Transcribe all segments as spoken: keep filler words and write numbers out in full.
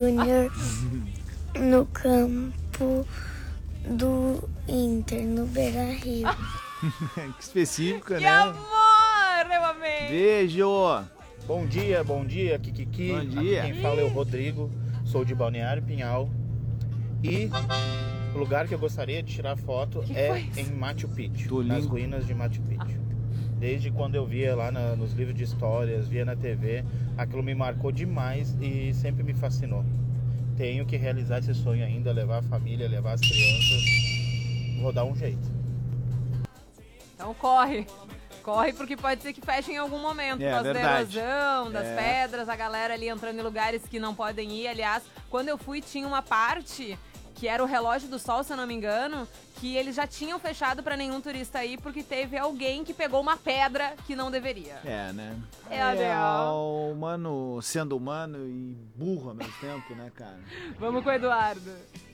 Júnior no campo do Inter, no Beira-Rio. Que específica, Que né? amor, eu amei. Beijo! Bom dia, bom dia, Kikiki. Bom dia. Aqui quem fala é o Rodrigo, sou de Balneário Pinhal. E o lugar que eu gostaria de tirar foto Que é foi em Machu Picchu, Tô nas lindo. ruínas de Machu Picchu. Desde quando eu via lá na- nos livros de histórias, via na T V, aquilo me marcou demais e sempre me fascinou. Tenho que realizar esse sonho ainda, levar a família, levar as crianças. Vou dar um jeito. Então corre. Corre porque pode ser que feche em algum momento. É, Por causa da verdade. erosão, das É. pedras, a galera ali entrando em lugares que não podem ir. Aliás, quando eu fui, tinha uma parte que era o relógio do sol, se eu não me engano, que eles já tinham fechado pra nenhum turista ir porque teve alguém que pegou uma pedra que não deveria. É, né? É a real. o humano sendo humano e burro ao mesmo tempo, né, cara? Vamos com o Eduardo.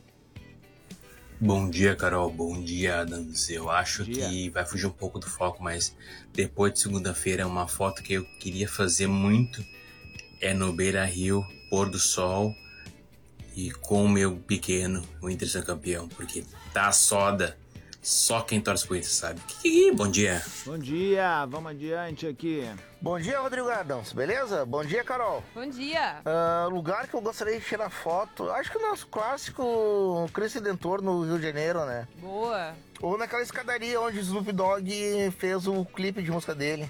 Bom dia, Carol. Bom dia, Adams. Eu acho Bom dia. que vai fugir um pouco do foco, mas depois de segunda-feira, uma foto que eu queria fazer muito é no Beira-Rio, pôr do sol e com o meu pequeno, o Inter ser campeão, porque tá soda. Só quem torce pro Inter sabe. Bom dia. Bom dia, vamos adiante aqui. Bom dia, Rodrigo Adams, beleza? Bom dia, Carol. Bom dia. Ah, lugar que eu gostaria de tirar foto, acho que o nosso clássico Cristo Redentor no Rio de Janeiro, né? Boa. Ou naquela escadaria onde Snoop Dogg fez o clipe de música dele.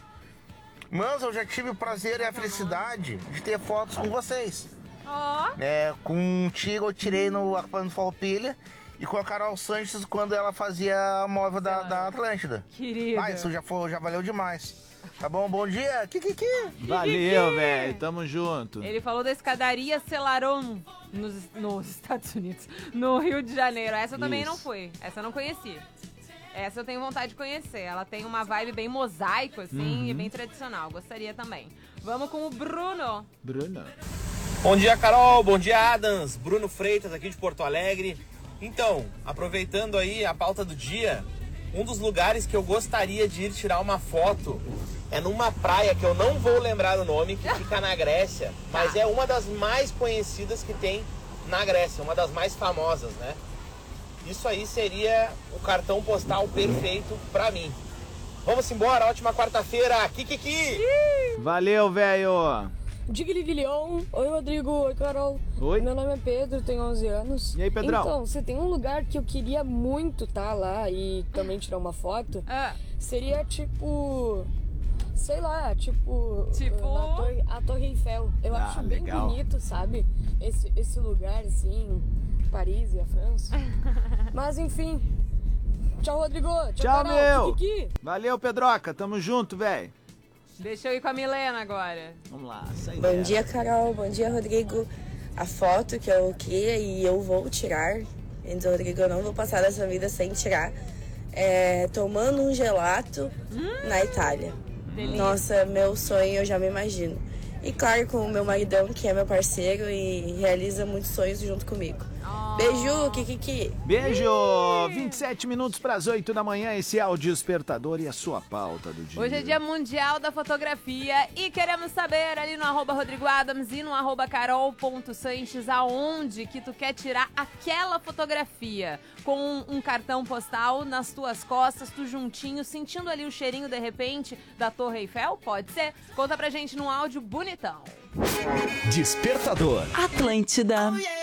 Mas eu já tive o prazer e a felicidade de ter fotos com vocês. Ó. É, contigo eu tirei no acampamento Farroupilha e com a Carol Sanches quando ela fazia a móvel da, da Atlântida. Querida. Ah, isso já, foi, já valeu demais. Tá bom? Bom dia. Kikiki. Valeu, velho. Tamo junto. Ele falou da escadaria Celaron nos, nos Estados Unidos, no Rio de Janeiro. Essa eu também Isso. não fui. Essa eu não conheci. Essa eu tenho vontade de conhecer. Ela tem uma vibe bem mosaico, assim, Uhum. e bem tradicional. Gostaria também. Vamos com o Bruno. Bruno. Bom dia, Carol. Bom dia, Adams. Bruno Freitas, aqui de Porto Alegre. Então, aproveitando aí a pauta do dia, um dos lugares que eu gostaria de ir tirar uma foto é numa praia que eu não vou lembrar o nome, que fica na Grécia, mas é uma das mais conhecidas que tem na Grécia, uma das mais famosas, né? Isso aí seria o cartão postal perfeito pra mim. Vamos embora, ótima quarta-feira. Kikiki! Valeu, velho. Digliguilhão. Oi, Rodrigo. Oi, Carol. Oi. Meu nome é Pedro, tenho onze anos. E aí, Pedrão? Então, você tem um lugar que eu queria muito estar lá e também tirar uma foto? Ah, Seria tipo... Sei lá, tipo... Tipo? na torre, a Torre Eiffel. Eu Ah, acho bem legal. bonito, sabe? Esse, esse lugar, assim... Paris e a França. Mas, enfim... Tchau, Rodrigo. Tchau, Tchau, Carol. meu. Kikiki. Valeu, Pedroca. Tamo junto, velho. deixa eu ir com a Milena agora. Vamos lá. Sai Bom dia, Carol. Bom dia, Rodrigo. A foto que eu queria e eu vou tirar, então, Rodrigo, eu não vou passar dessa vida sem tirar, é tomando um gelato Hum, na Itália. delícia. Nossa, meu sonho, eu já me imagino. E claro, com o meu maridão, que é meu parceiro e realiza muitos sonhos junto comigo. Oh. Beijo, Kikiki. Beijo! vinte e sete minutos para as oito da manhã. Esse é o Despertador e a sua pauta do dia. Hoje é dia mundial da fotografia e queremos saber ali no arroba Rodrigo Adams e no arroba carol.sanches aonde que tu quer tirar aquela fotografia com um, um cartão postal nas tuas costas, tu juntinho, sentindo ali o cheirinho de repente da Torre Eiffel? Pode ser? Conta pra gente num áudio bonitão. Despertador. Atlântida.